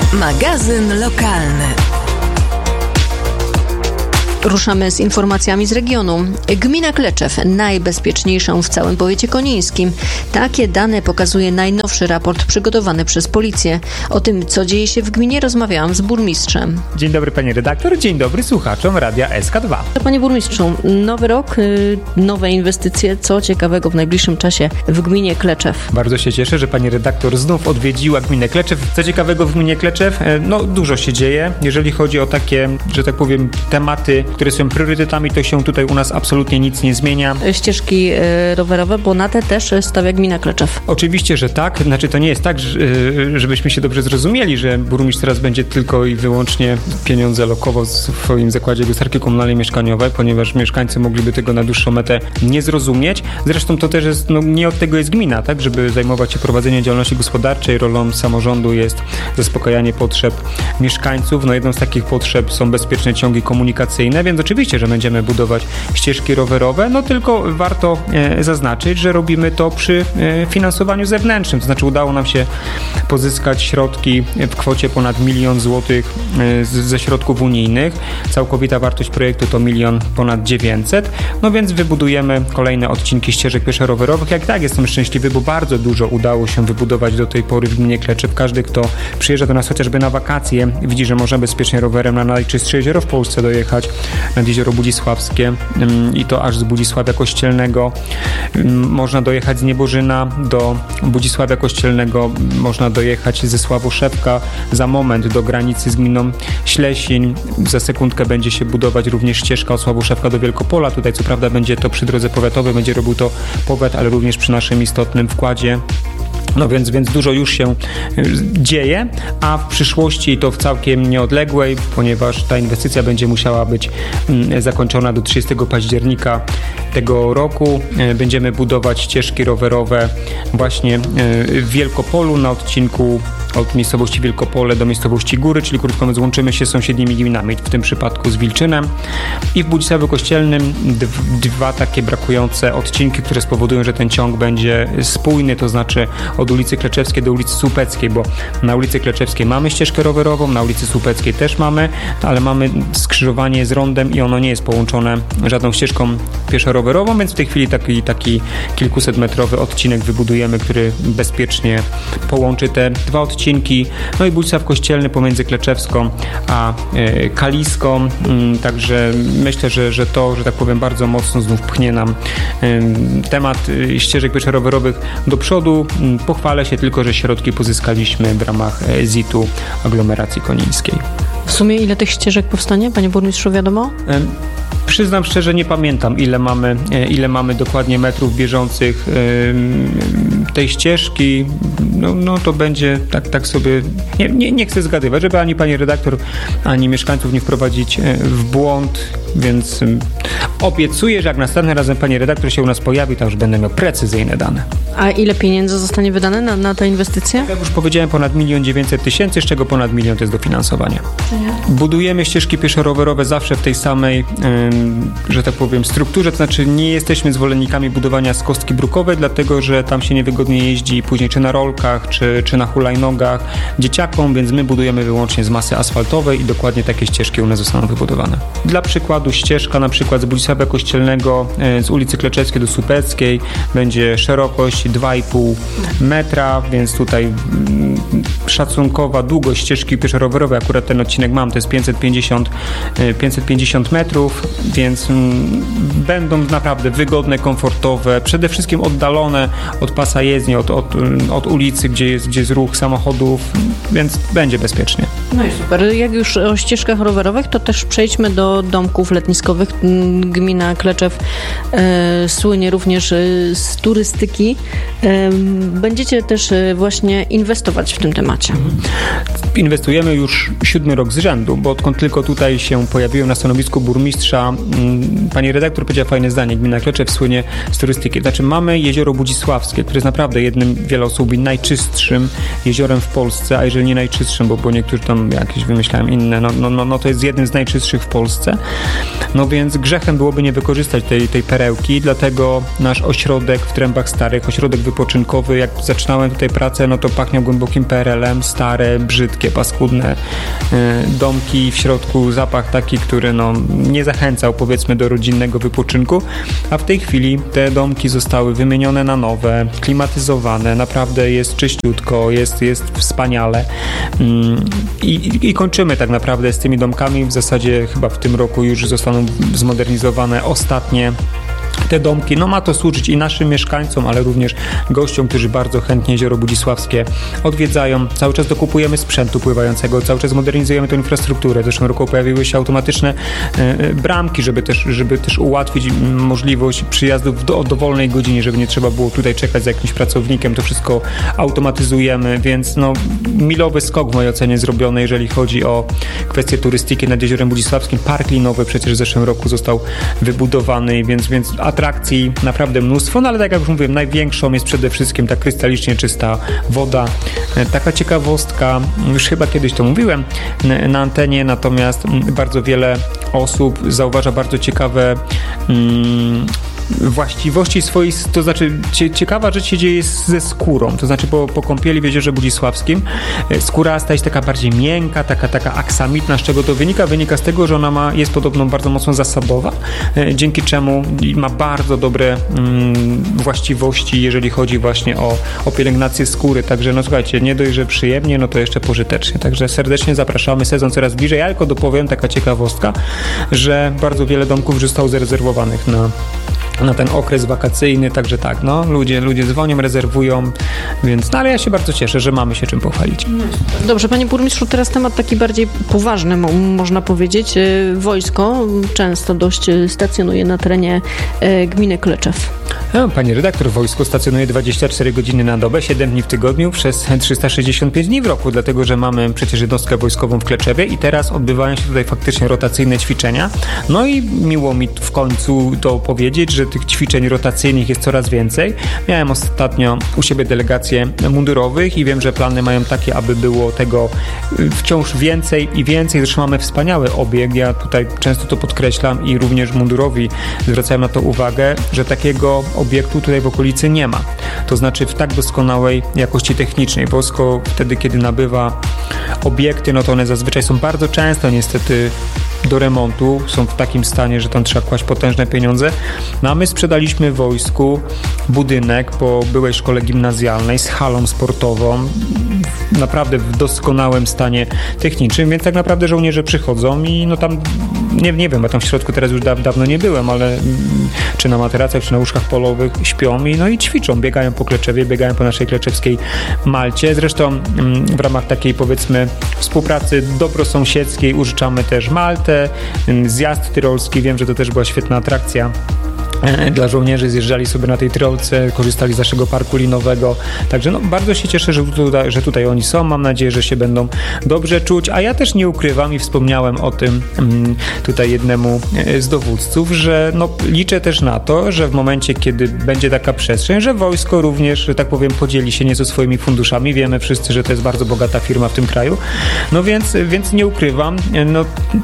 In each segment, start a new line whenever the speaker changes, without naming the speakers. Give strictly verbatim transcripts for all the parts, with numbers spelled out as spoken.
Magazyn lokalny. Ruszamy z informacjami z regionu. Gmina Kleczew, najbezpieczniejszą w całym powiecie konińskim. Takie dane pokazuje najnowszy raport przygotowany przez policję. O tym, co dzieje się w gminie, rozmawiałam z burmistrzem.
Dzień dobry pani redaktor, dzień dobry słuchaczom Radia S K dwa.
Panie burmistrzu, nowy rok, nowe inwestycje. Co ciekawego w najbliższym czasie w gminie Kleczew?
Bardzo się cieszę, że pani redaktor znów odwiedziła gminę Kleczew. Co ciekawego w gminie Kleczew? No dużo się dzieje. Jeżeli chodzi o takie, że tak powiem, tematy, które są priorytetami, to się tutaj u nas absolutnie nic nie zmienia.
Ścieżki rowerowe, bo na te też stawia gmina Kleczew.
Oczywiście, że tak. Znaczy to nie jest tak, żebyśmy się dobrze zrozumieli, że burmistrz teraz będzie tylko i wyłącznie pieniądze lokował w swoim zakładzie gospodarki komunalnej mieszkaniowej, ponieważ mieszkańcy mogliby tego na dłuższą metę nie zrozumieć. Zresztą to też jest, no nie od tego jest gmina, tak, żeby zajmować się prowadzeniem działalności gospodarczej. Rolą samorządu jest zaspokajanie potrzeb mieszkańców. No jedną z takich potrzeb są bezpieczne ciągi komunikacyjne, więc oczywiście, że będziemy budować ścieżki rowerowe, no tylko warto e, zaznaczyć, że robimy to przy e, finansowaniu zewnętrznym, to znaczy udało nam się pozyskać środki w kwocie ponad milion złotych e, z, ze środków unijnych. Całkowita wartość projektu to milion ponad dziewięćset, no więc wybudujemy kolejne odcinki ścieżek pieszo-rowerowych. Jak tak, jestem szczęśliwy, bo bardzo dużo udało się wybudować do tej pory w gminie Kleczew. Każdy, kto przyjeżdża do nas chociażby na wakacje, widzi, że może bezpiecznie rowerem na najczystsze jezioro w Polsce dojechać, nad jezioro Budzisławskie i to aż z Budzisławia Kościelnego. Można dojechać z Niebożyna do Budzisławia Kościelnego, można dojechać ze Sławoszewka za moment do granicy z gminą Ślesiń. Za sekundkę będzie się budować również ścieżka od Sławoszewka do Wielkopola. Tutaj co prawda będzie to przy drodze powiatowej, będzie robił to powiat, ale również przy naszym istotnym wkładzie. No więc, więc dużo już się dzieje, a w przyszłości to w całkiem nieodległej, ponieważ ta inwestycja będzie musiała być zakończona do trzydziestego października tego roku. Będziemy budować ścieżki rowerowe właśnie w Wielkopolu na odcinku od miejscowości Wielkopole do miejscowości Góry, czyli krótko mówiąc łączymy się z sąsiednimi gminami, w tym przypadku z Wilczynem. I w Budzisławiu Kościelnym dwa takie brakujące odcinki, które spowodują, że ten ciąg będzie spójny, to znaczy od ulicy Kleczewskiej do ulicy Słupeckiej, bo na ulicy Kleczewskiej mamy ścieżkę rowerową, na ulicy Słupeckiej też mamy, ale mamy skrzyżowanie z rondem i ono nie jest połączone żadną ścieżką pieszo-rowerową, więc w tej chwili taki, taki kilkusetmetrowy odcinek wybudujemy, który bezpiecznie połączy te dwa odcinki. No i Budzisław Kościelny pomiędzy Kleczewską a e, Kaliską, e, także myślę, że, że to, że tak powiem, bardzo mocno znów pchnie nam e, temat e, ścieżek pieszo-rowerowych do przodu. E, pochwalę się tylko, że środki pozyskaliśmy w ramach e, Z I T-u aglomeracji konińskiej.
W sumie ile tych ścieżek powstanie, panie burmistrzu, wiadomo? E,
Przyznam szczerze, nie pamiętam, ile mamy, ile mamy dokładnie metrów bieżących tej ścieżki. No, no to będzie tak, tak sobie, nie, nie, nie chcę zgadywać, żeby ani pani redaktor, ani mieszkańców nie wprowadzić w błąd, więc obiecuję, że jak następnym razem pani redaktor się u nas pojawi, to już będę miał precyzyjne dane.
A ile pieniędzy zostanie wydane na, na tę inwestycję?
Jak już powiedziałem, ponad milion dziewięćset tysięcy, z czego ponad milion to jest dofinansowanie. Budujemy ścieżki pieszo-rowerowe zawsze w tej samej, że tak powiem, strukturze, to znaczy nie jesteśmy zwolennikami budowania z kostki brukowej, dlatego że tam się niewygodnie jeździ później czy na rolkach, czy, czy na hulajnogach dzieciakom, więc my budujemy wyłącznie z masy asfaltowej i dokładnie takie ścieżki u nas zostaną wybudowane. Dla przykładu ścieżka na przykład z Budzisławia Kościelnego z ulicy Kleczewskiej do Słupeckiej będzie szerokość dwa i pół metra, więc tutaj szacunkowa długość ścieżki pieszo-rowerowej, akurat ten odcinek mam, to jest pięćset pięćdziesiąt metrów, więc będą naprawdę wygodne, komfortowe, przede wszystkim oddalone od pasa jezdni, od, od, od ulicy, gdzie jest, gdzie jest ruch samochodów, więc będzie bezpiecznie.
No i super. Jak już o ścieżkach rowerowych, to też przejdźmy do domków letniskowych. Gmina Kleczew e, słynie również z turystyki. E, będziecie też właśnie inwestować w tym temacie.
Inwestujemy już siódmy rok z rzędu, bo odkąd tylko tutaj się pojawiłem na stanowisku burmistrza, pani redaktor powiedziała fajne zdanie, gmina Kleczew słynie z turystyki. Znaczy mamy jezioro Budzisławskie, które jest naprawdę jednym, wiele osób mówi, najczystszym jeziorem w Polsce, a jeżeli nie najczystszym, bo, bo niektórzy tam jakieś wymyślają inne, no, no, no, no to jest jednym z najczystszych w Polsce. No więc grzechem byłoby nie wykorzystać tej, tej perełki, dlatego nasz ośrodek w Trębach Starych, ośrodek wypoczynkowy, jak zaczynałem tutaj pracę, no to pachniał głębokim P R L-em, stare, brzydkie, paskudne domki, w środku zapach taki, który no nie zachęcał, powiedzmy, do rodzinnego wypoczynku, a w tej chwili te domki zostały wymienione na nowe, klimatyzowane, naprawdę jest czyściutko, jest, jest wspaniale I, i kończymy tak naprawdę z tymi domkami, w zasadzie chyba w tym roku już zostaną zmodernizowane ostatnie te domki. No ma to służyć i naszym mieszkańcom, ale również gościom, którzy bardzo chętnie Jezioro Budzisławskie odwiedzają. Cały czas dokupujemy sprzętu pływającego, cały czas modernizujemy tę infrastrukturę. W zeszłym roku pojawiły się automatyczne e, bramki, żeby też, żeby też ułatwić możliwość przyjazdów do, o dowolnej godzinie, żeby nie trzeba było tutaj czekać za jakimś pracownikiem. To wszystko automatyzujemy, więc no milowy skok w mojej ocenie zrobiony, jeżeli chodzi o kwestię turystyki nad Jeziorem Budzisławskim. Park linowy przecież w zeszłym roku został wybudowany, więc, więc atrakcji naprawdę mnóstwo, no ale tak jak już mówiłem, największą jest przede wszystkim ta krystalicznie czysta woda. Taka ciekawostka, już chyba kiedyś to mówiłem na antenie, natomiast bardzo wiele osób zauważa bardzo ciekawe mm, właściwości swoich, to znaczy ciekawa rzecz się dzieje ze skórą, to znaczy po, po kąpieli w Jeziorze Budzisławskim skóra staje się taka bardziej miękka, taka, taka aksamitna. Z czego to wynika? Wynika z tego, że ona ma, jest podobno bardzo mocno zasadowa, dzięki czemu ma bardzo dobre mm, właściwości, jeżeli chodzi właśnie o, o pielęgnację skóry, także no słuchajcie, nie dość, że przyjemnie, no to jeszcze pożytecznie, także serdecznie zapraszamy, sezon coraz bliżej. Ja tylko dopowiem, taka ciekawostka, że bardzo wiele domków już zostało zarezerwowanych na na ten okres wakacyjny, także tak, no, ludzie, ludzie dzwonią, rezerwują, więc, no ale ja się bardzo cieszę, że mamy się czym pochwalić.
Dobrze, panie burmistrzu, teraz temat taki bardziej poważny, można powiedzieć. Wojsko często dość stacjonuje na terenie gminy Kleczew.
No, pani redaktor, wojsko stacjonuje dwadzieścia cztery godziny na dobę, siedem dni w tygodniu, przez trzysta sześćdziesiąt pięć dni w roku, dlatego, że mamy przecież jednostkę wojskową w Kleczewie i teraz odbywają się tutaj faktycznie rotacyjne ćwiczenia. No i miło mi w końcu to powiedzieć, że tych ćwiczeń rotacyjnych jest coraz więcej. Miałem ostatnio u siebie delegacje mundurowych i wiem, że plany mają takie, aby było tego wciąż więcej i więcej. Zresztą mamy wspaniały obiekt. Ja tutaj często to podkreślam i również mundurowi zwracają na to uwagę, że takiego obiektu tutaj w okolicy nie ma. To znaczy w tak doskonałej jakości technicznej. Wojsko wtedy, kiedy nabywa obiekty, no to one zazwyczaj są bardzo często niestety do remontu, są w takim stanie, że tam trzeba kłaść potężne pieniądze. No a my sprzedaliśmy wojsku budynek po byłej szkole gimnazjalnej z halą sportową, naprawdę w doskonałym stanie technicznym, więc tak naprawdę żołnierze przychodzą i no tam, nie, nie wiem, bo tam w środku teraz już da, dawno nie byłem, ale czy na materacach, czy na łóżkach polowych śpią i no i ćwiczą, biegają po Kleczewie, biegają po naszej kleczewskiej Malcie. Zresztą w ramach takiej, powiedzmy, współpracy dobrosąsiedzkiej użyczamy też Maltę, zjazd tyrolski, wiem, że to też była świetna atrakcja dla żołnierzy, zjeżdżali sobie na tej tyrolce, korzystali z naszego parku linowego, także no, bardzo się cieszę, że tutaj, że tutaj oni są, mam nadzieję, że się będą dobrze czuć, a ja też nie ukrywam i wspomniałem o tym tutaj jednemu z dowódców, że no, liczę też na to, że w momencie, kiedy będzie taka przestrzeń, że wojsko również, że tak powiem, podzieli się nieco swoimi funduszami, wiemy wszyscy, że to jest bardzo bogata firma w tym kraju, no więc, więc nie ukrywam, no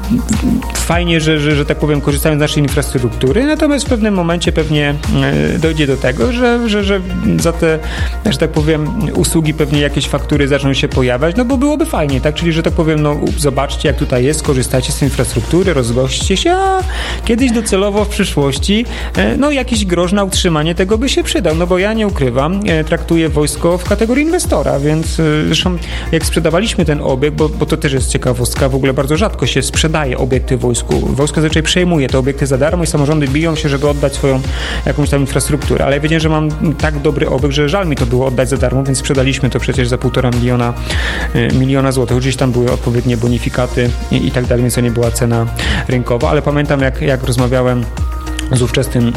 fajnie, że, że, że tak powiem, korzystają z naszej infrastruktury, natomiast w pewnym momencie momencie pewnie dojdzie do tego, że, że, że za te, że tak powiem, usługi pewnie jakieś faktury zaczną się pojawiać, no bo byłoby fajnie, tak? Czyli, że tak powiem, no zobaczcie, jak tutaj jest, korzystajcie z tej infrastruktury, rozgośćcie się, a kiedyś docelowo w przyszłości, no jakiś grosz na utrzymanie tego by się przydał, no bo ja nie ukrywam, traktuję wojsko w kategorii inwestora, więc zresztą jak sprzedawaliśmy ten obiekt, bo, bo to też jest ciekawostka, w ogóle bardzo rzadko się sprzedaje obiekty wojsku. Wojsko zazwyczaj przejmuje te obiekty za darmo i samorządy biją się, żeby oddać swoją jakąś tam infrastrukturę, ale ja wiedziałem, że mam tak dobry obiekt, że żal mi to było oddać za darmo, więc sprzedaliśmy to przecież za półtora miliona, miliona złotych. Gdzieś tam były odpowiednie bonifikaty i, i tak dalej, więc to nie była cena rynkowa, ale pamiętam jak, jak rozmawiałem z ówczesnym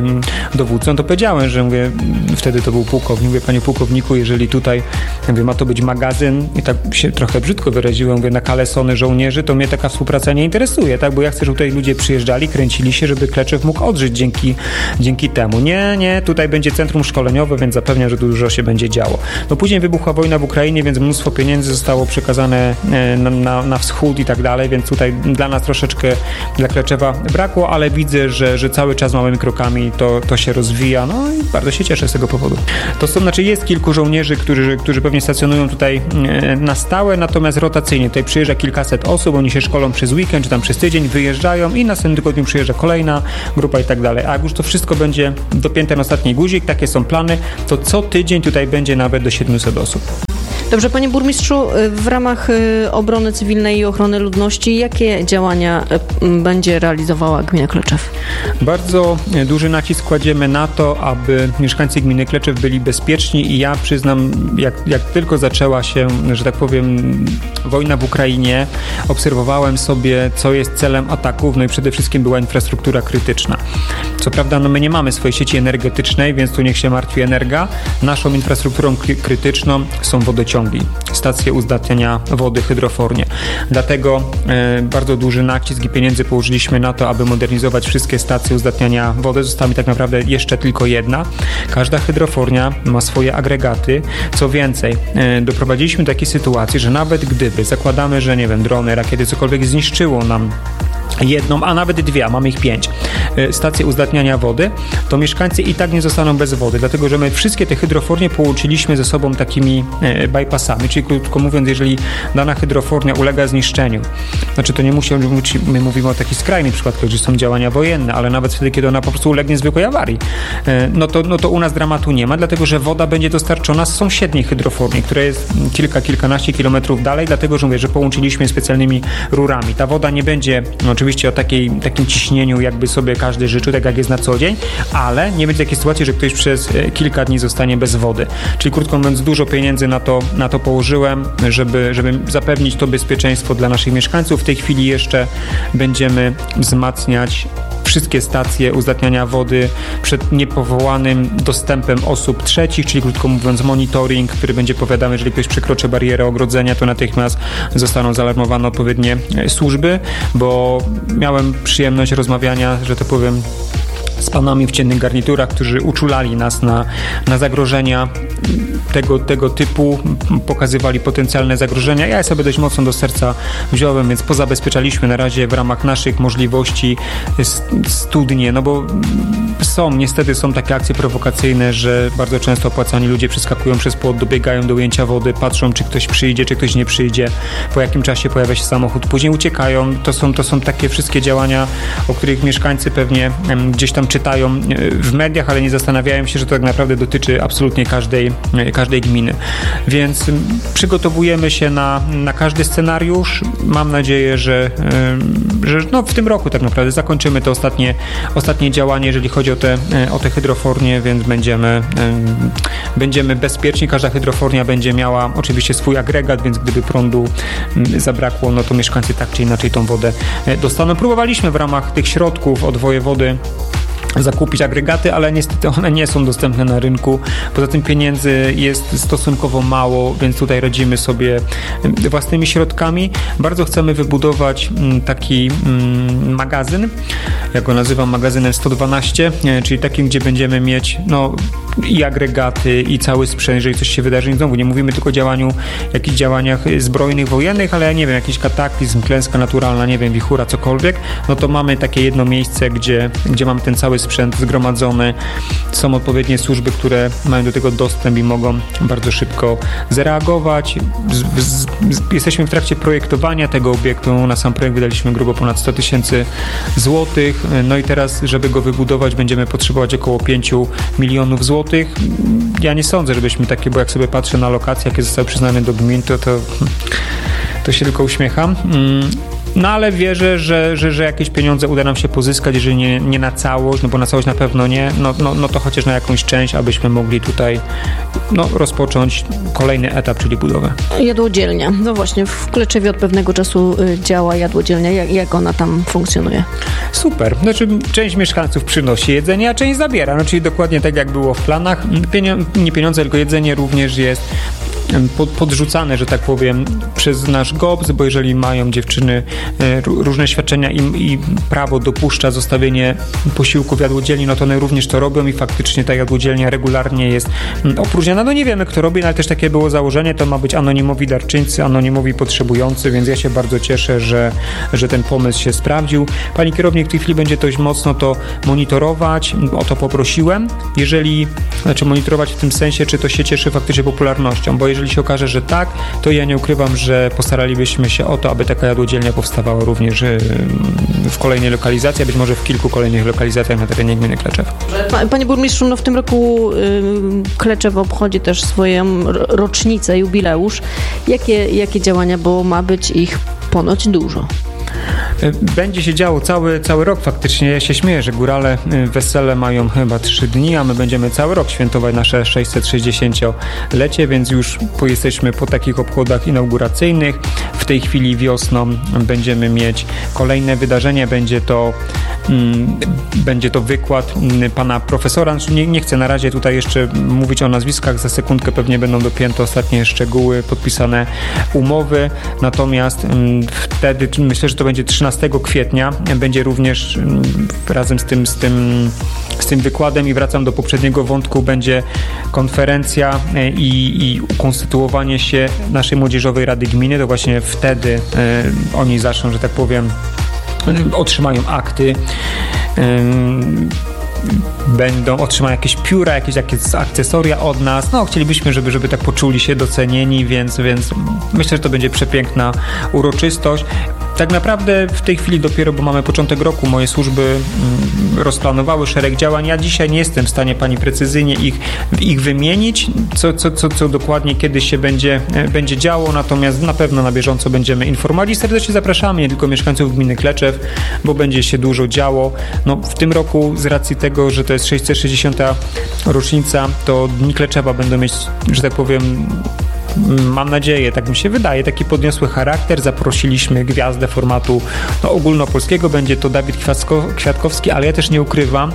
e, dowódcą, to powiedziałem, że mówię, wtedy to był pułkownik, mówię, panie pułkowniku, jeżeli tutaj mówię, ma to być magazyn i tak się trochę brzydko wyraziłem, mówię, na kalesony żołnierzy, to mnie taka współpraca nie interesuje, tak, bo ja chcę, żeby tutaj ludzie przyjeżdżali, kręcili się, żeby Kleczew mógł odżyć dzięki, dzięki temu. Nie, nie, tutaj będzie centrum szkoleniowe, więc zapewniam, że dużo się będzie działo. No później wybuchła wojna w Ukrainie, więc mnóstwo pieniędzy zostało przekazane na, na, na wschód i tak dalej, więc tutaj dla nas troszeczkę, dla Kleczewa brakło, ale widzę, że, że cały czas małymi krokami to, to się rozwija, no i bardzo się cieszę z tego powodu. To są, znaczy jest kilku żołnierzy, którzy, którzy pewnie stacjonują tutaj na stałe, natomiast rotacyjnie. Tutaj przyjeżdża kilkaset osób, oni się szkolą przez weekend, czy tam przez tydzień, wyjeżdżają i na następnym tygodniu przyjeżdża kolejna grupa i tak dalej. A jak już to wszystko będzie dopięte na ostatni guzik, takie są plany, to co tydzień tutaj będzie nawet do siedmiuset osób.
Dobrze, panie burmistrzu, w ramach obrony cywilnej i ochrony ludności, jakie działania będzie realizowała gmina Kleczew?
Bardzo duży nacisk kładziemy na to, aby mieszkańcy gminy Kleczew byli bezpieczni i ja przyznam, jak, jak tylko zaczęła się, że tak powiem, wojna w Ukrainie, obserwowałem sobie, co jest celem ataków, no i przede wszystkim była infrastruktura krytyczna. Co prawda, no my nie mamy swojej sieci energetycznej, więc tu niech się martwi Energa. Naszą infrastrukturą krytyczną są wodociągi, stacje uzdatniania wody, hydrofornie. Dlatego e, bardzo duży nacisk i pieniędzy położyliśmy na to, aby modernizować wszystkie stacje uzdatniania wody. Została mi tak naprawdę jeszcze tylko jedna. Każda hydrofornia ma swoje agregaty. Co więcej, e, doprowadziliśmy do takiej sytuacji, że nawet gdyby, zakładamy, że nie wiem, drony, rakiety, cokolwiek zniszczyło nam jedną, a nawet dwie, a mamy ich pięć, stacje uzdatniania wody, to mieszkańcy i tak nie zostaną bez wody, dlatego że my wszystkie te hydrofornie połączyliśmy ze sobą takimi bypassami, czyli krótko mówiąc, jeżeli dana hydrofornia ulega zniszczeniu, znaczy to nie musi, my mówimy o takich skrajnych przypadkach, gdzie są działania wojenne, ale nawet wtedy, kiedy ona po prostu ulegnie zwykłej awarii, no to, no to u nas dramatu nie ma, dlatego że woda będzie dostarczona z sąsiedniej hydroforni, która jest kilka, kilkanaście kilometrów dalej, dlatego że mówię, że połączyliśmy specjalnymi rurami. Ta woda nie będzie, no oczywiście o takiej, takim ciśnieniu, jakby sobie każdy życzył, tak jak jest na co dzień, ale nie będzie takiej sytuacji, że ktoś przez kilka dni zostanie bez wody. Czyli krótko mówiąc, dużo pieniędzy na to, na to położyłem, żeby, żeby zapewnić to bezpieczeństwo dla naszych mieszkańców. W tej chwili jeszcze będziemy wzmacniać wszystkie stacje uzdatniania wody przed niepowołanym dostępem osób trzecich, czyli krótko mówiąc monitoring, który będzie powiadamy, jeżeli ktoś przekroczy barierę ogrodzenia, to natychmiast zostaną zaalarmowane odpowiednie służby, bo miałem przyjemność rozmawiania, że to powiem, z panami w ciemnych garniturach, którzy uczulali nas na, na zagrożenia tego, tego typu, pokazywali potencjalne zagrożenia. Ja je sobie dość mocno do serca wziąłem, więc pozabezpieczaliśmy na razie w ramach naszych możliwości studnie, no bo są, niestety są takie akcje prowokacyjne, że bardzo często opłacani ludzie przeskakują przez płot, dobiegają do ujęcia wody, patrzą, czy ktoś przyjdzie, czy ktoś nie przyjdzie, po jakim czasie pojawia się samochód, później uciekają. To są, to są takie wszystkie działania, o których mieszkańcy pewnie gdzieś tam czytają w mediach, ale nie zastanawiają się, że to tak naprawdę dotyczy absolutnie każdej, każdej gminy. Więc przygotowujemy się na, na każdy scenariusz. Mam nadzieję, że, że no w tym roku tak naprawdę zakończymy to ostatnie, ostatnie działanie, jeżeli chodzi o te, o te hydrofornie, więc będziemy, będziemy bezpieczni. Każda hydrofornia będzie miała oczywiście swój agregat, więc gdyby prądu zabrakło, no to mieszkańcy tak czy inaczej tą wodę dostaną. Próbowaliśmy w ramach tych środków od wojewody zakupić agregaty, ale niestety one nie są dostępne na rynku. Poza tym pieniędzy jest stosunkowo mało, więc tutaj radzimy sobie własnymi środkami. Bardzo chcemy wybudować taki magazyn, jak go nazywam, magazynem sto dwanaście, czyli takim, gdzie będziemy mieć no, i agregaty, i cały sprzęt, jeżeli coś się wydarzy. Znowu nie mówimy tylko o działaniu, jakichś działaniach zbrojnych, wojennych, ale nie wiem, jakiś kataklizm, klęska naturalna, nie wiem, wichura, cokolwiek, no to mamy takie jedno miejsce, gdzie, gdzie mamy ten cały sprzęt zgromadzony. Są odpowiednie służby, które mają do tego dostęp i mogą bardzo szybko zareagować. Z, z, jesteśmy w trakcie projektowania tego obiektu. Na sam projekt wydaliśmy grubo ponad sto tysięcy złotych. No i teraz, żeby go wybudować, będziemy potrzebować około pięciu milionów złotych. Ja nie sądzę, żebyśmy takie, bo jak sobie patrzę na lokacje, jakie zostały przyznane do gmin, to, to, to się tylko uśmiecham. no ale wierzę, że, że, że jakieś pieniądze uda nam się pozyskać, jeżeli nie, nie na całość, no bo na całość na pewno nie, no, no, no to chociaż na jakąś część, abyśmy mogli tutaj no, rozpocząć kolejny etap, czyli budowę.
Jadłodzielnia. No właśnie, w Kleczewie od pewnego czasu działa jadłodzielnia. Jak, jak ona tam funkcjonuje?
Super. Znaczy, część mieszkańców przynosi jedzenie, a część zabiera. No, czyli dokładnie tak, jak było w planach. Pienio- nie pieniądze, tylko jedzenie również jest podrzucane, że tak powiem, przez nasz G O B S, bo jeżeli mają dziewczyny różne świadczenia i, i prawo dopuszcza zostawienie posiłku w jadłodzielni, no to one również to robią i faktycznie ta jadłodzielnia regularnie jest opróżniana. No nie wiemy, kto robi, no ale też takie było założenie, to ma być anonimowi darczyńcy, anonimowi potrzebujący, więc ja się bardzo cieszę, że, że ten pomysł się sprawdził. Pani kierownik w tej chwili będzie dość mocno to monitorować, o to poprosiłem. Jeżeli, znaczy monitorować w tym sensie, czy to się cieszy faktycznie popularnością, bo jeżeli się okaże, że tak, to ja nie ukrywam, że postaralibyśmy się o to, aby taka jadłodzielnia powstawała również w kolejnej lokalizacji, a być może w kilku kolejnych lokalizacjach na terenie gminy Kleczew.
Panie burmistrzu, no w tym roku Kleczew obchodzi też swoją rocznicę, jubileusz. Jakie, jakie działania, bo ma być ich ponoć dużo?
Będzie się działo cały, cały rok faktycznie. Ja się śmieję, że górale wesele mają chyba trzy dni, a my będziemy cały rok świętować nasze sześćset sześćdziesięciolecie, więc już po, jesteśmy po takich obchodach inauguracyjnych. W tej chwili wiosną będziemy mieć kolejne wydarzenie. Będzie to, mm, będzie to wykład pana profesora. Nie, nie chcę na razie tutaj jeszcze mówić o nazwiskach. Za sekundkę pewnie będą dopięte ostatnie szczegóły, podpisane umowy. Natomiast mm, wtedy myślę, że to będzie trzynastego kwietnia. Będzie również razem z tym, z tym, z tym wykładem i wracam do poprzedniego wątku, będzie konferencja i, i ukonstytuowanie się naszej Młodzieżowej Rady Gminy. To właśnie wtedy e, oni zaczną, że tak powiem, otrzymają akty. E, będą otrzymają jakieś pióra, jakieś, jakieś akcesoria od nas. No, chcielibyśmy, żeby, żeby tak poczuli się docenieni, więc, więc myślę, że to będzie przepiękna uroczystość. Tak naprawdę w tej chwili dopiero, bo mamy początek roku, moje służby rozplanowały szereg działań. Ja dzisiaj nie jestem w stanie pani precyzyjnie ich, ich wymienić, co, co, co, co dokładnie kiedy się będzie, będzie działo, natomiast na pewno na bieżąco będziemy informowali. Serdecznie zapraszamy nie tylko mieszkańców gminy Kleczew, bo będzie się dużo działo. No, w tym roku z racji tego, że to jest sześćset sześćdziesiąta rocznica, to Dni Kleczewa będą mieć, że tak powiem, mam nadzieję, tak mi się wydaje, taki podniosły charakter. Zaprosiliśmy gwiazdę formatu no, ogólnopolskiego. Będzie to Dawid Kwiatkowski, ale ja też nie ukrywam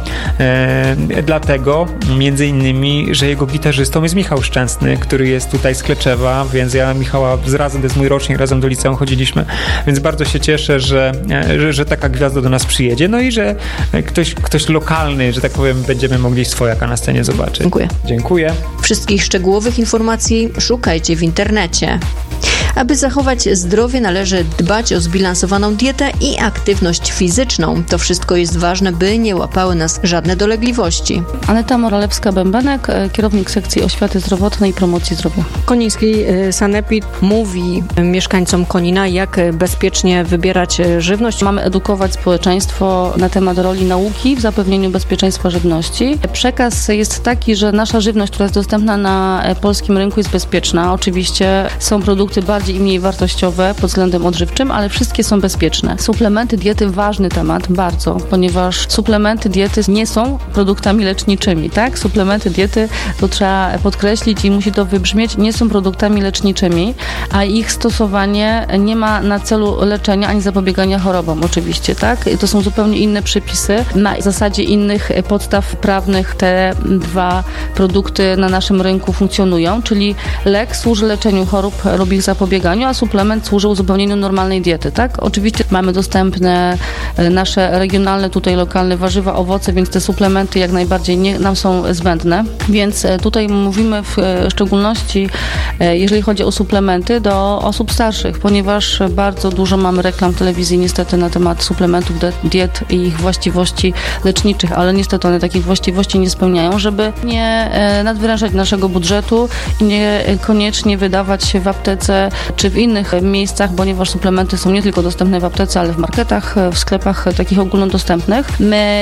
e, dlatego między innymi, że jego gitarzystą jest Michał Szczęsny, który jest tutaj z Kleczewa, więc ja Michała z razem, to jest mój rocznik, razem do liceum chodziliśmy, więc bardzo się cieszę, że, że, że taka gwiazda do nas przyjedzie, no i że ktoś, ktoś lokalny, że tak powiem, będziemy mogli swojaka na scenie zobaczyć.
Dziękuję.
Dziękuję.
Wszystkich szczegółowych informacji szukajcie w internecie. Aby zachować zdrowie, należy dbać o zbilansowaną dietę i aktywność fizyczną. To wszystko jest ważne, by nie łapały nas żadne dolegliwości.
Aneta Moralewska-Bębenek, kierownik sekcji oświaty zdrowotnej i promocji zdrowia.
Koniński Sanepid mówi mieszkańcom Konina, jak bezpiecznie wybierać żywność.
Mamy edukować społeczeństwo na temat roli nauki w zapewnieniu bezpieczeństwa żywności. Przekaz jest taki, że nasza żywność, która jest dostępna na polskim rynku, jest bezpieczna. Oczywiście są produkty bardziej i mniej wartościowe pod względem odżywczym, ale wszystkie są bezpieczne. Suplementy diety, ważny temat, bardzo, ponieważ suplementy diety nie są produktami leczniczymi, tak? Suplementy diety, to trzeba podkreślić i musi to wybrzmieć, nie są produktami leczniczymi, a ich stosowanie nie ma na celu leczenia ani zapobiegania chorobom, oczywiście, tak? To są zupełnie inne przepisy. Na zasadzie innych podstaw prawnych te dwa produkty na naszym rynku funkcjonują, czyli lek służy leczeniu chorób lub ich zapobieganiu, a suplement służy uzupełnieniu normalnej diety, tak? Oczywiście mamy dostępne nasze regionalne, tutaj lokalne warzywa, owoce, więc te suplementy jak najbardziej nie, nam są zbędne, więc tutaj mówimy w szczególności, jeżeli chodzi o suplementy, do osób starszych, ponieważ bardzo dużo mamy reklam w telewizji niestety na temat suplementów, diet i ich właściwości leczniczych, ale niestety one takich właściwości nie spełniają, żeby nie nadwyrężać naszego budżetu i nie koniecznie wydawać się w aptece czy w innych miejscach, ponieważ suplementy są nie tylko dostępne w aptece, ale w marketach, w sklepach takich ogólnodostępnych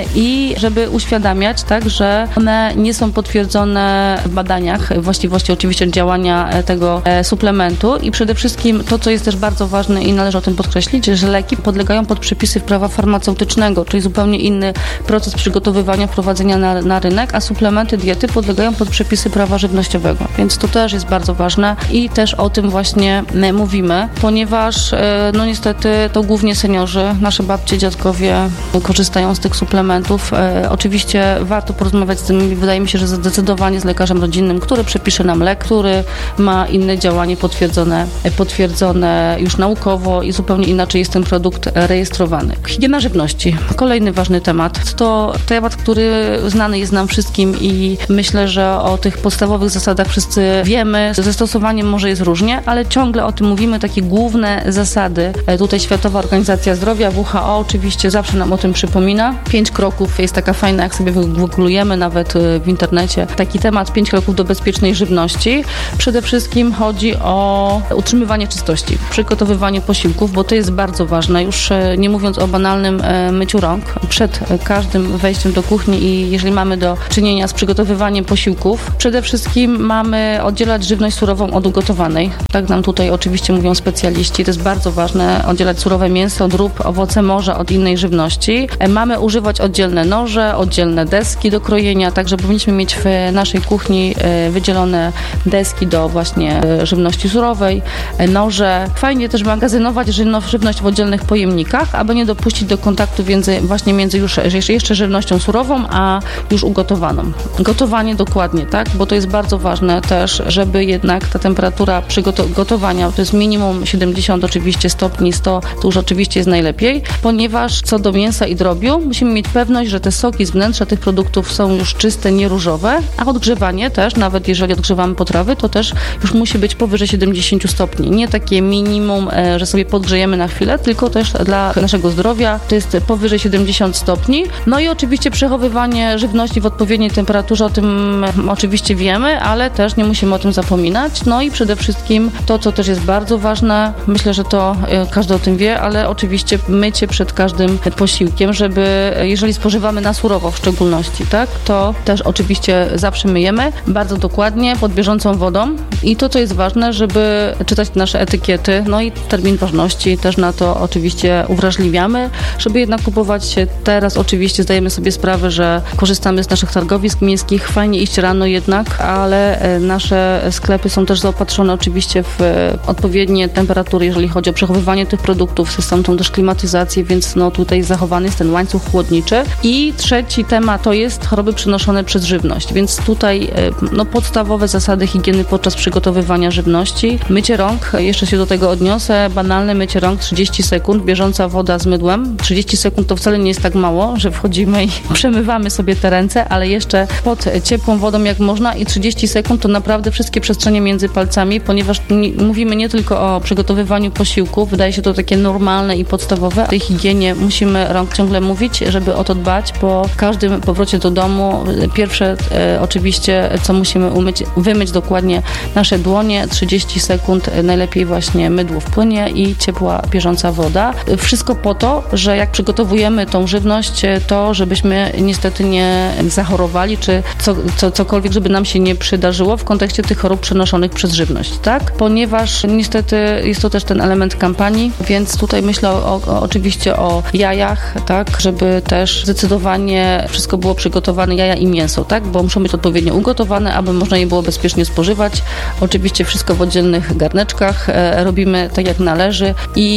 i żeby uświadamiać, tak, że one nie są potwierdzone w badaniach właściwości oczywiście działania tego suplementu i przede wszystkim to, co jest też bardzo ważne i należy o tym podkreślić, że leki podlegają pod przepisy prawa farmaceutycznego, czyli zupełnie inny proces przygotowywania, wprowadzenia na, na rynek, a suplementy diety podlegają pod przepisy prawa żywnościowego, więc to też jest bardzo ważne i też o tym właśnie mówimy, ponieważ no niestety to głównie seniorzy, nasze babcie, dziadkowie korzystają z tych suplementów. E, oczywiście warto porozmawiać z tym, wydaje mi się, że zdecydowanie z lekarzem rodzinnym, który przepisze nam lek, który ma inne działanie potwierdzone, potwierdzone już naukowo i zupełnie inaczej jest ten produkt rejestrowany. Higiena żywności. Kolejny ważny temat. To temat, który znany jest nam wszystkim i myślę, że o tych podstawowych zasadach wszyscy wiemy. Ze stosowaniem może jest różnie, ale ciągle o tym mówimy, takie główne zasady. Tutaj Światowa Organizacja Zdrowia, W H O oczywiście zawsze nam o tym przypomina. Pięć kroków jest taka fajna, jak sobie wygooglujemy nawet w internecie, taki temat pięć kroków do bezpiecznej żywności. Przede wszystkim chodzi o utrzymywanie czystości, przygotowywanie posiłków, bo to jest bardzo ważne. Już nie mówiąc o banalnym myciu rąk przed każdym wejściem do kuchni i jeżeli mamy do czynienia z przygotowywaniem posiłków, przede wszystkim mamy oddzielać żywność surową od ugotowanej. Tak nam tutaj oczywiście mówią specjaliści. To jest bardzo ważne, oddzielać surowe mięso, drób, owoce morza od innej żywności. Mamy używać oddzielne noże, oddzielne deski do krojenia, także powinniśmy mieć w naszej kuchni wydzielone deski do właśnie żywności surowej, noże. Fajnie też magazynować żywność w oddzielnych pojemnikach, aby nie dopuścić do kontaktu między, właśnie między już jeszcze żywnością surową, a już ugotowaną. Gotowanie dokładnie, tak, bo to jest bardzo ważne też, żeby jednak ta temperatura przygotowania, to jest minimum siedemdziesiąt oczywiście stopni, sto to już oczywiście jest najlepiej, ponieważ co do mięsa i drobiu musimy mieć pewność, że te soki z wnętrza tych produktów są już czyste, nie różowe, a odgrzewanie też, nawet jeżeli odgrzewamy potrawy, to też już musi być powyżej siedemdziesiąt stopni. Nie takie minimum, że sobie podgrzejemy na chwilę, tylko też dla naszego zdrowia to jest powyżej siedemdziesiąt stopni. No i oczywiście przechowywanie żywności w odpowiedniej temperaturze, o tym oczywiście wiemy, ale też nie musimy o tym zapominać. No i przede wszystkim to, co też jest bardzo ważne, myślę, że to każdy o tym wie, ale oczywiście mycie przed każdym posiłkiem, żeby jeżeli spożywamy na surowo w szczególności, tak, to też oczywiście zawsze myjemy bardzo dokładnie, pod bieżącą wodą i to, co jest ważne, żeby czytać nasze etykiety, no i termin ważności, też na to oczywiście uwrażliwiamy, żeby jednak kupować teraz, oczywiście zdajemy sobie sprawę, że korzystamy z naszych targowisk miejskich, fajnie iść rano jednak, ale nasze sklepy są też zaopatrzone oczywiście w odpowiednie temperatury, jeżeli chodzi o przechowywanie tych produktów, są tam też klimatyzacje, więc no tutaj zachowany jest ten łańcuch chłodniczy. I trzeci temat to jest choroby przenoszone przez żywność, więc tutaj no, podstawowe zasady higieny podczas przygotowywania żywności. Mycie rąk, jeszcze się do tego odniosę, banalne mycie rąk trzydzieści sekund, bieżąca woda z mydłem. trzydzieści sekund to wcale nie jest tak mało, że wchodzimy i przemywamy sobie te ręce, ale jeszcze pod ciepłą wodą jak można i trzydzieści sekund to naprawdę wszystkie przestrzenie między palcami, ponieważ nie, mówimy nie tylko o przygotowywaniu posiłków, wydaje się to takie normalne i podstawowe. O tej higienie musimy rąk ciągle mówić, żeby o to dbać. Po każdym powrocie do domu pierwsze e, oczywiście, co musimy umyć, wymyć dokładnie nasze dłonie, trzydzieści sekund, najlepiej właśnie mydło wpłynie i ciepła, bieżąca woda. Wszystko po to, że jak przygotowujemy tą żywność, to żebyśmy niestety nie zachorowali, czy co, co, cokolwiek, żeby nam się nie przydarzyło w kontekście tych chorób przenoszonych przez żywność, tak? Ponieważ niestety jest to też ten element kampanii, więc tutaj myślę o, o, oczywiście o jajach, tak? Żeby też zdecydowanie wszystko było przygotowane, jaja i mięso, tak? Bo muszą być odpowiednio ugotowane, aby można je było bezpiecznie spożywać. Oczywiście wszystko w oddzielnych garneczkach e, robimy tak jak należy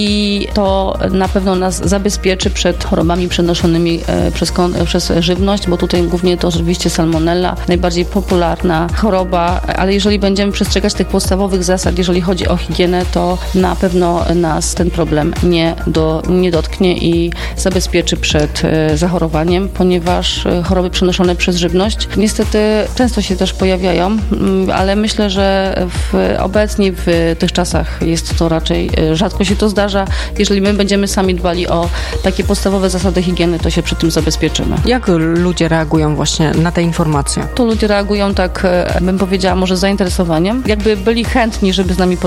i to na pewno nas zabezpieczy przed chorobami przenoszonymi e, przez, przez żywność, bo tutaj głównie to oczywiście salmonella, najbardziej popularna choroba, ale jeżeli będziemy przestrzegać tych podstawowych zasad, jeżeli chodzi o higienę, to na pewno nas ten problem nie, do, nie dotknie i zabezpieczy przed e, zachorowaniem, ponieważ choroby przenoszone przez żywność niestety często się też pojawiają, ale myślę, że w, obecnie w tych czasach jest to raczej, rzadko się to zdarza. Jeżeli my będziemy sami dbali o takie podstawowe zasady higieny, to się przy tym zabezpieczymy.
Jak ludzie reagują właśnie na te informacje?
To ludzie reagują tak, bym powiedziała, może z zainteresowaniem. Jakby byli chętni, żeby z nami porozmawiać,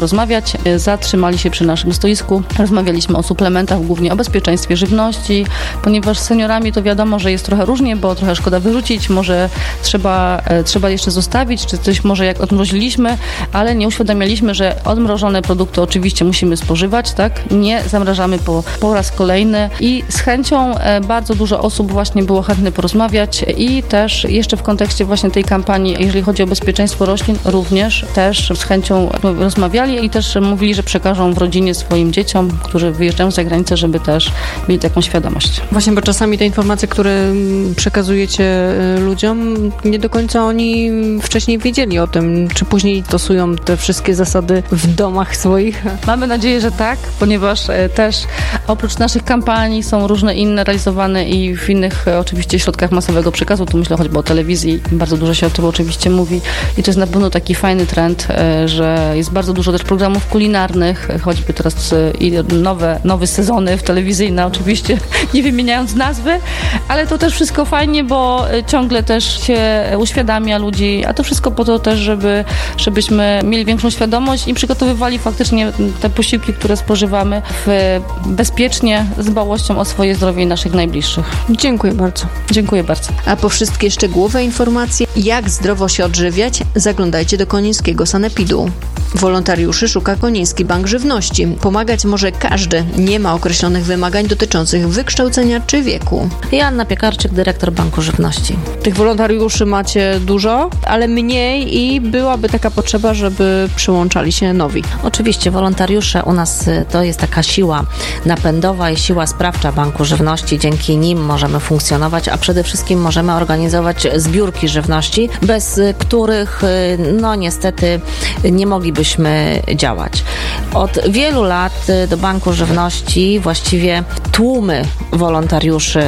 porozmawiać, zatrzymali się przy naszym stoisku. Rozmawialiśmy o suplementach, głównie o bezpieczeństwie żywności, ponieważ z seniorami to wiadomo, że jest trochę różnie, bo trochę szkoda wyrzucić, może trzeba, trzeba jeszcze zostawić, czy coś może jak odmroziliśmy, ale nie uświadamialiśmy, że odmrożone produkty oczywiście musimy spożywać, tak? Nie zamrażamy po, po raz kolejny i z chęcią bardzo dużo osób właśnie było chętne porozmawiać i też jeszcze w kontekście właśnie tej kampanii, jeżeli chodzi o bezpieczeństwo roślin, również też z chęcią rozmawiali i też mówili, że przekażą w rodzinie swoim dzieciom, którzy wyjeżdżają za granicę, żeby też mieli taką świadomość.
Właśnie, bo czasami te informacje, które przekazujecie ludziom, nie do końca oni wcześniej wiedzieli o tym, czy później stosują te wszystkie zasady w domach swoich.
Mamy nadzieję, że tak, ponieważ też oprócz naszych kampanii są różne inne realizowane i w innych oczywiście środkach masowego przekazu, tu myślę choćby o telewizji, bardzo dużo się o tym oczywiście mówi i to jest na pewno taki fajny trend, że jest bardzo dużo też programów kulinarnych, choćby teraz i nowe, nowe sezony w telewizyjne, oczywiście nie wymieniając nazwy, ale to też wszystko fajnie, bo ciągle też się uświadamia ludzi, a to wszystko po to też, żeby, żebyśmy mieli większą świadomość i przygotowywali faktycznie te posiłki, które spożywamy w, bezpiecznie, z dbałością o swoje zdrowie i naszych najbliższych.
Dziękuję bardzo.
Dziękuję bardzo.
A po wszystkie szczegółowe informacje, jak zdrowo się odżywiać, zaglądajcie do Konińskiego Sanepidu. Wolontariuszy szuka Koniński Bank Żywności. Pomagać może każdy. Nie ma określonych wymagań dotyczących wykształcenia czy wieku.
Joanna Piekarczyk, dyrektor Banku Żywności.
Tych wolontariuszy macie dużo, ale mniej i byłaby taka potrzeba, żeby przyłączali się nowi.
Oczywiście wolontariusze u nas to jest taka siła napędowa i siła sprawcza Banku Żywności. Dzięki nim możemy funkcjonować, a przede wszystkim możemy organizować zbiórki żywności, bez których no niestety nie moglibyśmy działać. Od wielu lat do Banku Żywności właściwie tłumy wolontariuszy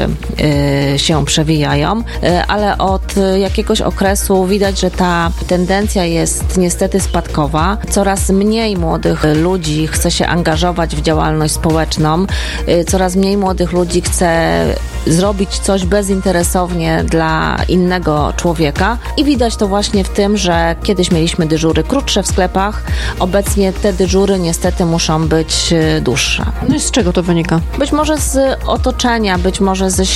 y, się przewijają, y, ale od jakiegoś okresu widać, że ta tendencja jest niestety spadkowa. Coraz mniej młodych ludzi chce się angażować w działalność społeczną, y, coraz mniej młodych ludzi chce zrobić coś bezinteresownie dla innego człowieka i widać to właśnie w tym, że kiedyś mieliśmy dyżury krótsze w sklepach, obecnie te dyżury niestety muszą być dłuższe.
No i z czego to wynika?
Być może z otoczenia, być może z,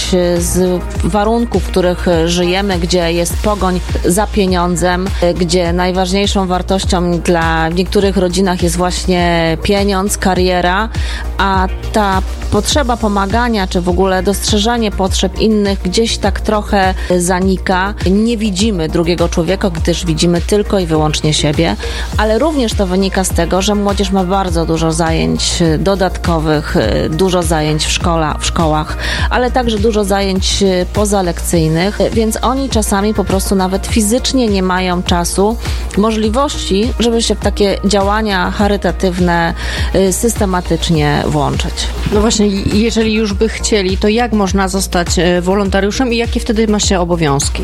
z warunków, w których żyjemy, gdzie jest pogoń za pieniądzem, gdzie najważniejszą wartością dla w niektórych rodzinach jest właśnie pieniądz, kariera, a ta potrzeba pomagania, czy w ogóle dostrzeżanie potrzeb innych gdzieś tak trochę zanika. Nie widzimy drugiego człowieka, gdyż widzimy tylko i wyłącznie siebie, ale również to wynika z tego, że młodzież ma bardzo dużo zajęć dodatkowych, dużo zajęć w, szkola, w szkołach, ale także dużo zajęć pozalekcyjnych, więc oni czasami po prostu nawet fizycznie nie mają czasu, możliwości, żeby się w takie działania charytatywne systematycznie włączyć.
No właśnie, jeżeli już by chcieli, to jak można zostać wolontariuszem i jakie wtedy ma się obowiązki?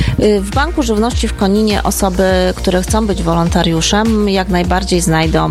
W Banku Żywności w Koninie osoby, które chcą być wolontariuszem, jak najbardziej znajdą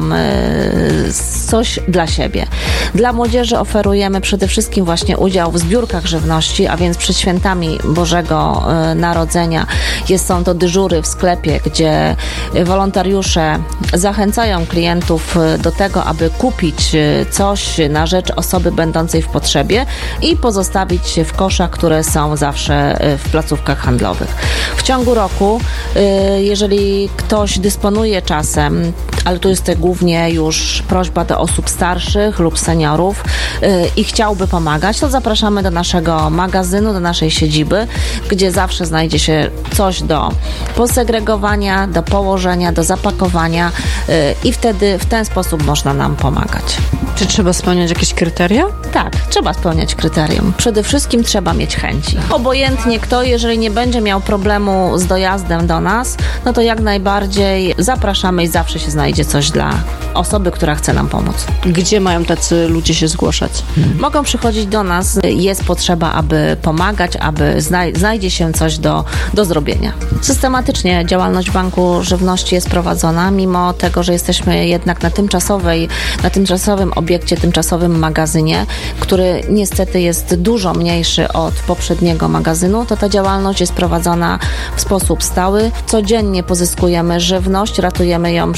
coś dla siebie. Dla młodzieży oferujemy przede wszystkim właśnie udział w zbiórkach żywności, a więc przed świętami Bożego Narodzenia jest, są to dyżury w sklepie, gdzie wolontariusze zachęcają klientów do tego, aby kupić coś na rzecz osoby będącej w potrzebie i pozostawić w koszach, które są zawsze w placówkach handlowych. W ciągu roku, jeżeli ktoś dysponuje czasem, ale tu jest to głównie już prośba do osób starszych lub seniorów i chciałby pomagać, to zapraszamy do naszego magazynu, do naszej siedziby, gdzie zawsze znajdzie się coś do posegregowania, do położenia, do zapakowania i wtedy w ten sposób można nam pomagać.
Czy trzeba spełniać jakieś kryteria?
Tak, trzeba spełniać kryterium. Przede wszystkim trzeba mieć chęci. Obojętnie kto, jeżeli nie będzie miał problemu z dojazdem do nas, no to jak najbardziej zapraszamy i zawsze się znajdzie coś dla osoby, która chce nam pomóc.
Gdzie mają tacy ludzie się zgłaszać?
Hmm. Mogą przychodzić do nas, jest potrzeba, aby pomagać, aby znaj- znajdzie się coś do, do zrobienia. Systematycznie działalność Banku Żywności jest prowadzona, mimo tego, że jesteśmy jednak na tymczasowej, na tymczasowym obiekcie, tymczasowym magazynie, który niestety jest dużo mniejszy od poprzedniego magazynu, to ta działalność jest prowadzona w sposób stały. Codziennie pozyskujemy żywność, ratujemy ją przed zmarnowaniem,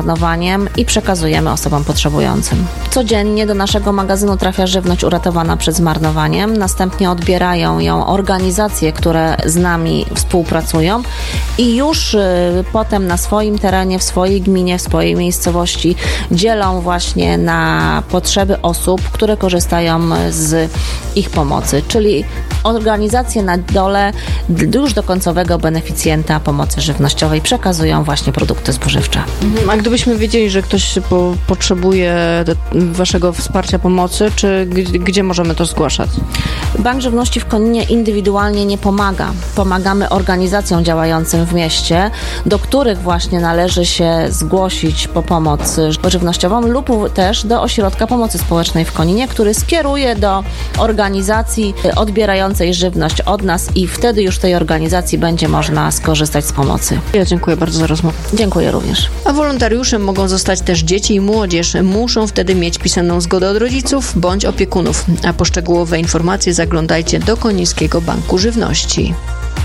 zmarnowaniem i przekazujemy osobom potrzebującym. Codziennie do naszego magazynu trafia żywność uratowana przed zmarnowaniem, następnie odbierają ją organizacje, które z nami współpracują i już y, potem na swoim terenie, w swojej gminie, w swojej miejscowości dzielą właśnie na potrzeby osób, które korzystają z ich pomocy, czyli organizacje na dole już do końcowego beneficjenta pomocy żywnościowej przekazują właśnie produkty spożywcze.
A gdybyśmy wiedzieli, że ktoś po, potrzebuje waszego wsparcia, pomocy, czy g- gdzie możemy to zgłaszać?
Bank Żywności w Koninie indywidualnie nie pomaga. Pomagamy organizacjom działającym w mieście, do których właśnie należy się zgłosić po pomoc żywnościową lub też do Ośrodka Pomocy Społecznej w Koninie, który skieruje do organizacji odbierającej żywność od nas i wtedy już w tej organizacji będzie można skorzystać z pomocy.
Ja dziękuję bardzo za rozmowę.
Dziękuję również.
A wolontariuszem mogą zostać też dzieci i młodzież. Muszą wtedy mieć pisaną zgodę od rodziców bądź opiekunów. A po szczegółowe informacje zaglądajcie do Konińskiego Banku Żywności.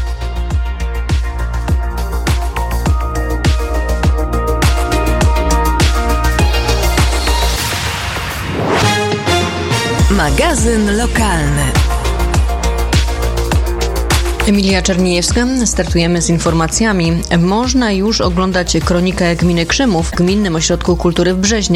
Magazyn lokalny.
Emilia Czerniejewska, startujemy z informacjami. Można już oglądać kronikę gminy Krzymów w Gminnym Ośrodku Kultury w Brzeźnie.